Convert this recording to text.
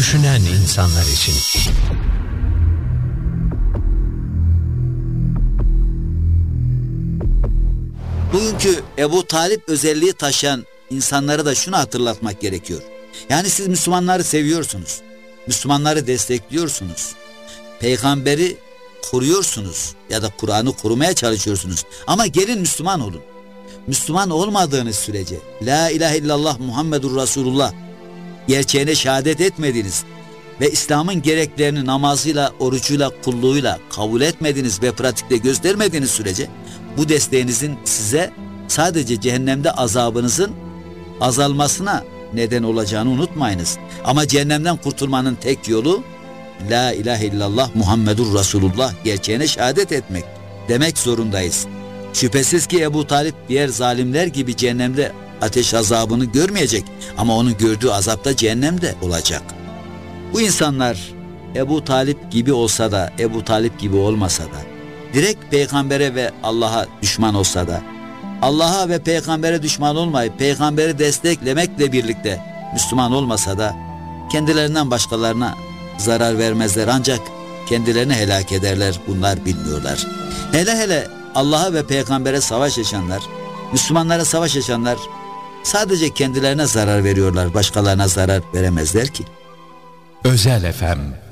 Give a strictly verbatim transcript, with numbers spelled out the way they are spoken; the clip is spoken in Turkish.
düşünen insanlar için. Bugünkü Ebu Talip özelliği taşıyan insanlara da şunu hatırlatmak gerekiyor. Yani siz Müslümanları seviyorsunuz. Müslümanları destekliyorsunuz. Peygamberi koruyorsunuz ya da Kur'an'ı korumaya çalışıyorsunuz. Ama gelin Müslüman olun. Müslüman olmadığınız sürece, La ilahe illallah Muhammedur Resulullah gerçeğine şehadet etmediniz ve İslam'ın gereklerini namazıyla, orucuyla, kulluğuyla kabul etmediniz ve pratikte göstermediğiniz sürece bu desteğinizin size sadece cehennemde azabınızın azalmasına neden olacağını unutmayınız. Ama cehennemden kurtulmanın tek yolu La ilahe illallah Muhammedur Resulullah gerçeğine şehadet etmek demek zorundayız. Şüphesiz ki Ebu Talip diğer zalimler gibi cehennemde ateş azabını görmeyecek ama onun gördüğü azap da cehennemde olacak. Bu insanlar Ebu Talip gibi olsa da Ebu Talip gibi olmasa da direkt peygambere ve Allah'a düşman olsa da Allah'a ve peygambere düşman olmayıp peygamberi desteklemekle birlikte Müslüman olmasa da kendilerinden başkalarına zarar vermezler ancak kendilerini helak ederler, bunlar bilmiyorlar. Hele hele Allah'a ve peygambere savaş açanlar, Müslümanlara savaş açanlar sadece kendilerine zarar veriyorlar, başkalarına zarar veremezler ki. Özel F M